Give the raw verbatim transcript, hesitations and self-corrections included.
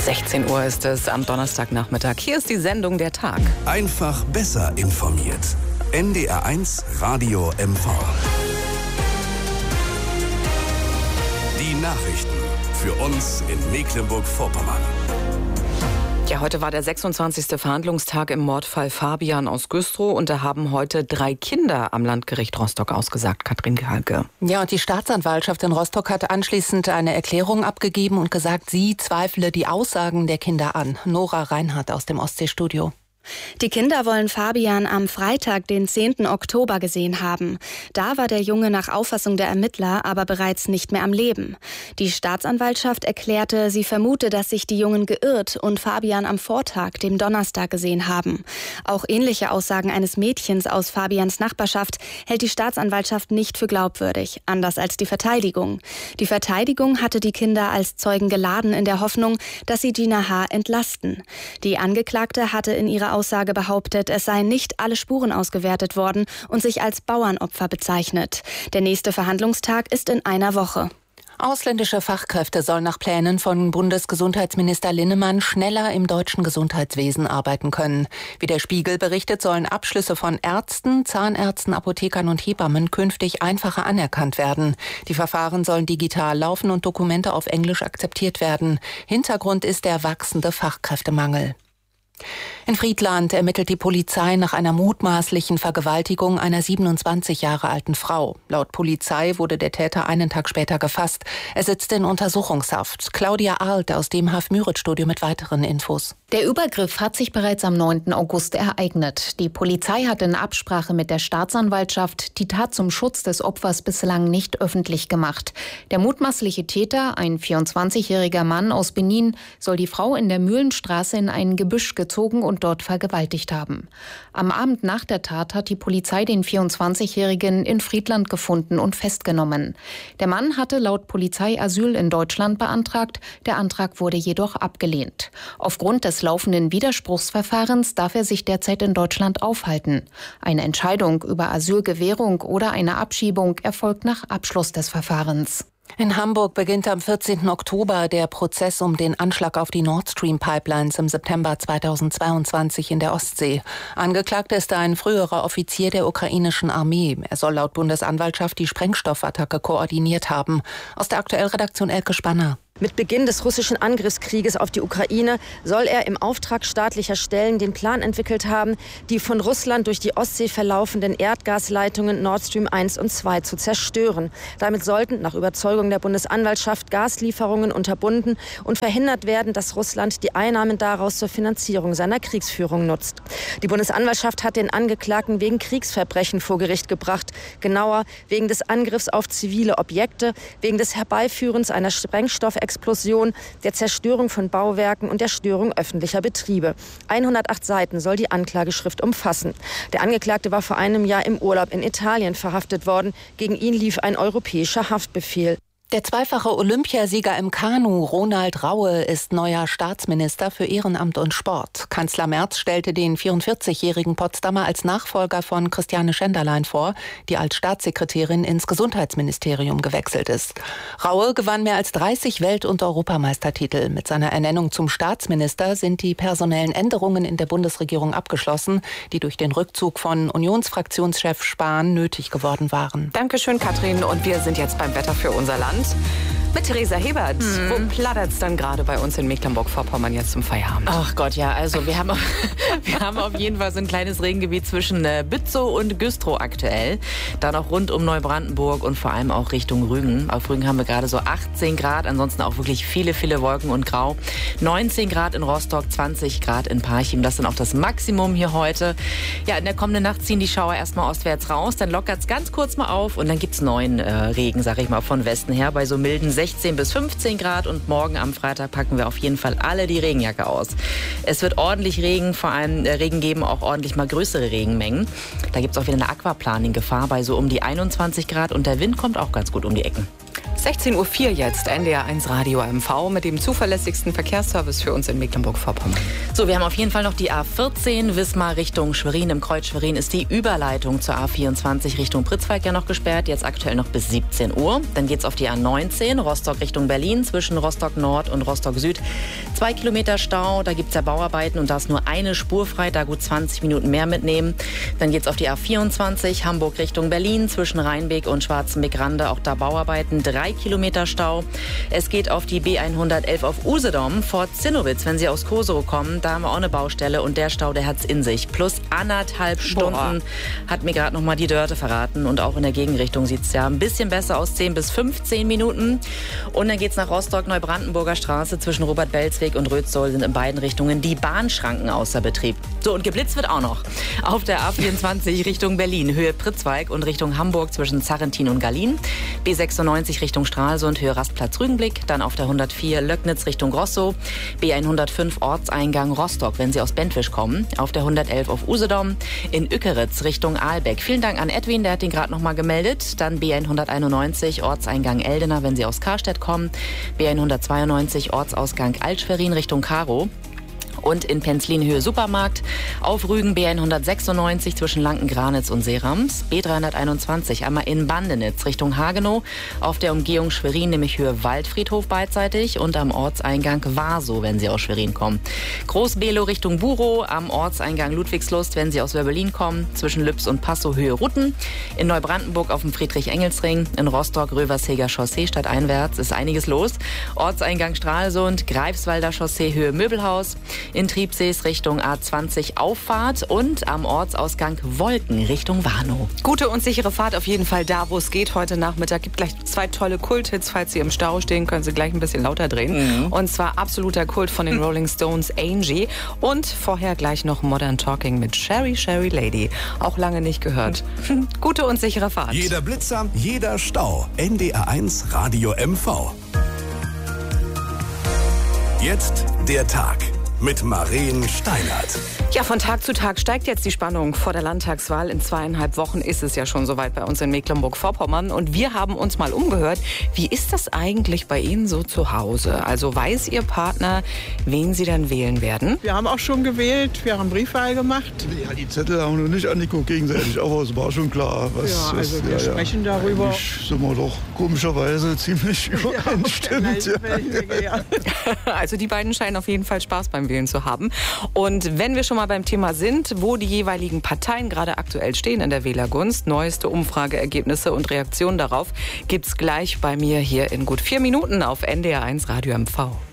sechzehn Uhr ist es am Donnerstagnachmittag. Hier ist die Sendung Der Tag. Einfach besser informiert. N D R eins Radio M V. Die Nachrichten für uns in Mecklenburg-Vorpommern. Ja, heute war der sechsundzwanzigste Verhandlungstag im Mordfall Fabian aus Güstrow und da haben heute drei Kinder am Landgericht Rostock ausgesagt. Katrin Gehalke. Ja, und die Staatsanwaltschaft in Rostock hat anschließend eine Erklärung abgegeben und gesagt, sie zweifle die Aussagen der Kinder an. Nora Reinhardt aus dem Ostseestudio. Die Kinder wollen Fabian am Freitag, den zehnten Oktober, gesehen haben. Da war der Junge nach Auffassung der Ermittler aber bereits nicht mehr am Leben. Die Staatsanwaltschaft erklärte, sie vermute, dass sich die Jungen geirrt und Fabian am Vortag, dem Donnerstag, gesehen haben. Auch ähnliche Aussagen eines Mädchens aus Fabians Nachbarschaft hält die Staatsanwaltschaft nicht für glaubwürdig, anders als die Verteidigung. Die Verteidigung hatte die Kinder als Zeugen geladen in der Hoffnung, dass sie Gina H. entlasten. Die Angeklagte hatte in ihrer Aussage behauptet, es seien nicht alle Spuren ausgewertet worden und sich als Bauernopfer bezeichnet. Der nächste Verhandlungstag ist in einer Woche. Ausländische Fachkräfte sollen nach Plänen von Bundesgesundheitsminister Linnemann schneller im deutschen Gesundheitswesen arbeiten können. Wie der Spiegel berichtet, sollen Abschlüsse von Ärzten, Zahnärzten, Apothekern und Hebammen künftig einfacher anerkannt werden. Die Verfahren sollen digital laufen und Dokumente auf Englisch akzeptiert werden. Hintergrund ist der wachsende Fachkräftemangel. In Friedland ermittelt die Polizei nach einer mutmaßlichen Vergewaltigung einer siebenundzwanzig Jahre alten Frau. Laut Polizei wurde der Täter einen Tag später gefasst. Er sitzt in Untersuchungshaft. Claudia Arlt aus dem Haff-Müritz-Studio mit weiteren Infos. Der Übergriff hat sich bereits am neunten August ereignet. Die Polizei hat in Absprache mit der Staatsanwaltschaft die Tat zum Schutz des Opfers bislang nicht öffentlich gemacht. Der mutmaßliche Täter, ein vierundzwanzigjähriger Mann aus Benin, soll die Frau in der Mühlenstraße in ein Gebüsch gezogen und dort vergewaltigt haben. Am Abend nach der Tat hat die Polizei den vierundzwanzigjährigen in Friedland gefunden und festgenommen. Der Mann hatte laut Polizei Asyl in Deutschland beantragt. Der Antrag wurde jedoch abgelehnt. Aufgrund des laufenden Widerspruchsverfahrens darf er sich derzeit in Deutschland aufhalten. Eine Entscheidung über Asylgewährung oder eine Abschiebung erfolgt nach Abschluss des Verfahrens. In Hamburg beginnt am vierzehnten Oktober der Prozess um den Anschlag auf die Nord Stream Pipelines im September zweitausendzweiundzwanzig in der Ostsee. Angeklagt ist ein früherer Offizier der ukrainischen Armee. Er soll laut Bundesanwaltschaft die Sprengstoffattacke koordiniert haben. Aus der Aktuellredaktion Elke Spanner. Mit Beginn des russischen Angriffskrieges auf die Ukraine soll er im Auftrag staatlicher Stellen den Plan entwickelt haben, die von Russland durch die Ostsee verlaufenden Erdgasleitungen Nord Stream eins und zwei zu zerstören. Damit sollten nach Überzeugung der Bundesanwaltschaft Gaslieferungen unterbunden und verhindert werden, dass Russland die Einnahmen daraus zur Finanzierung seiner Kriegsführung nutzt. Die Bundesanwaltschaft hat den Angeklagten wegen Kriegsverbrechen vor Gericht gebracht. Genauer wegen des Angriffs auf zivile Objekte, wegen des Herbeiführens einer Sprengstoffexplosion, Explosion, der Zerstörung von Bauwerken und der Störung öffentlicher Betriebe. hundertacht Seiten soll die Anklageschrift umfassen. Der Angeklagte war vor einem Jahr im Urlaub in Italien verhaftet worden. Gegen ihn lief ein europäischer Haftbefehl. Der zweifache Olympiasieger im Kanu, Ronald Raue, ist neuer Staatsminister für Ehrenamt und Sport. Kanzler Merz stellte den vierundvierzigjährigen Potsdamer als Nachfolger von Christiane Schenderlein vor, die als Staatssekretärin ins Gesundheitsministerium gewechselt ist. Raue gewann mehr als dreißig Welt- und Europameistertitel. Mit seiner Ernennung zum Staatsminister sind die personellen Änderungen in der Bundesregierung abgeschlossen, die durch den Rückzug von Unionsfraktionschef Spahn nötig geworden waren. Dankeschön, Katrin. Und wir sind jetzt beim Wetter für unser Land. Mit Theresa Hebert. Hm. Wo plattert es dann gerade bei uns in Mecklenburg-Vorpommern jetzt zum Feierabend? Ach Gott, ja, also wir haben, wir haben auf jeden Fall so ein kleines Regengebiet zwischen äh, Bützow und Güstrow aktuell. Dann auch rund um Neubrandenburg und vor allem auch Richtung Rügen. Auf Rügen haben wir gerade so achtzehn Grad, ansonsten auch wirklich viele, viele Wolken und Grau. neunzehn Grad in Rostock, zwanzig Grad in Parchim. Das ist dann auch das Maximum hier heute. Ja, in der kommenden Nacht ziehen die Schauer erstmal ostwärts raus, dann lockert es ganz kurz mal auf und dann gibt es neuen äh, Regen, sag ich mal, von Westen her bei so milden sechzehn bis fünfzehn Grad und morgen am Freitag packen wir auf jeden Fall alle die Regenjacke aus. Es wird ordentlich Regen, vor allem äh, Regen geben, auch ordentlich mal größere Regenmengen. Da gibt es auch wieder eine Aquaplaning-Gefahr bei so um die einundzwanzig Grad und der Wind kommt auch ganz gut um die Ecken. sechzehn Uhr vier jetzt, N D R eins Radio M V mit dem zuverlässigsten Verkehrsservice für uns in Mecklenburg-Vorpommern. So, wir haben auf jeden Fall noch die A vierzehn, Wismar Richtung Schwerin. Im Kreuz Schwerin ist die Überleitung zur A vierundzwanzig Richtung Pritzwalk ja noch gesperrt, jetzt aktuell noch bis siebzehn Uhr. Dann geht's auf die A neunzehn, Rostock Richtung Berlin, zwischen Rostock Nord und Rostock Süd. Zwei Kilometer Stau, da gibt's ja Bauarbeiten und da ist nur eine Spur frei, da gut zwanzig Minuten mehr mitnehmen. Dann geht's auf die A vierundzwanzig, Hamburg Richtung Berlin, zwischen Rheinbeek und Schwarzenbeck-Rande, auch da Bauarbeiten, drei Kilometer Stau. Es geht auf die B hundertelf auf Usedom, vor Zinnowitz, wenn Sie aus Koserow kommen, da haben wir auch eine Baustelle und der Stau, der hat's in sich. Plus anderthalb Stunden, Boah. hat mir gerade noch mal die Dörte verraten und auch in der Gegenrichtung sieht's ja ein bisschen besser aus, zehn bis fünfzehn Minuten. Und dann geht's nach Rostock, Neubrandenburger Straße, zwischen Robert-Belzweg und Rötzoll sind in beiden Richtungen die Bahnschranken außer Betrieb. So, und geblitzt wird auch noch. Auf der A vierundzwanzig Richtung Berlin, Höhe Pritzwalk und Richtung Hamburg zwischen Zarrentin und Gallien. B sechsundneunzig Richtung Stralsund, Höhe Rastplatz Rügenblick. Dann auf der hundertvier Löcknitz Richtung Grossow. B hundertfünf Ortseingang Rostock, wenn Sie aus Bentwisch kommen. Auf der hundertelf auf Usedom. In Ückeritz Richtung Ahlbeck. Vielen Dank an Edwin, der hat den gerade noch mal gemeldet. Dann B hunderteinundneunzig Ortseingang Eldener, wenn Sie aus Karstedt kommen. B hundertzweiundneunzig Ortsausgang Altschwerin Richtung Karow. Und in Penzlin Höhe Supermarkt, auf Rügen B hundertsechsundneunzig zwischen Lanken-Granitz und Seerams, B dreihunderteinundzwanzig einmal in Bandenitz Richtung Hagenow, auf der Umgehung Schwerin nämlich Höhe Waldfriedhof beidseitig und am Ortseingang Warsow, wenn Sie aus Schwerin kommen. Groß-Below Richtung Burow, am Ortseingang Ludwigslust, wenn Sie aus Wörbelin kommen, zwischen Lübs und Passow Höhe Rutten, in Neubrandenburg auf dem Friedrich-Engels-Ring, in Rostock Röversheger Chaussee stadteinwärts ist einiges los, Ortseingang Stralsund, Greifswalder Chaussee Höhe Möbelhaus, in Triebsees Richtung A zwanzig Auffahrt und am Ortsausgang Wolken Richtung Warnow. Gute und sichere Fahrt auf jeden Fall da, wo es geht heute Nachmittag. Gibt gleich zwei tolle Kulthits. Falls Sie im Stau stehen, können Sie gleich ein bisschen lauter drehen. Mhm. Und zwar absoluter Kult von den Rolling Stones, Angie. Und vorher gleich noch Modern Talking mit Sherry, Sherry Lady. Auch lange nicht gehört. Gute und sichere Fahrt. Jeder Blitzer, jeder Stau. N D R eins Radio M V. Jetzt der Tag mit Maren Steinert. Ja, von Tag zu Tag steigt jetzt die Spannung vor der Landtagswahl. In zweieinhalb Wochen ist es ja schon soweit bei uns in Mecklenburg-Vorpommern. Und wir haben uns mal umgehört, wie ist das eigentlich bei Ihnen so zu Hause? Also weiß Ihr Partner, wen Sie dann wählen werden? Wir haben auch schon gewählt, wir haben Briefwahl gemacht. Ja, die Zettel haben wir noch nicht angeguckt gegenseitig, aber es war schon klar. Was, ja, also was, wir ja, sprechen ja. darüber. Eigentlich sind wir doch komischerweise ziemlich übereinstimmt. Ja, ja. Also die beiden scheinen auf jeden Fall Spaß beim Wählen zu haben. haben. Und wenn wir schon mal beim Thema sind, wo die jeweiligen Parteien gerade aktuell stehen in der Wählergunst, neueste Umfrageergebnisse und Reaktionen darauf gibt's gleich bei mir hier in gut vier Minuten auf N D R eins Radio M V.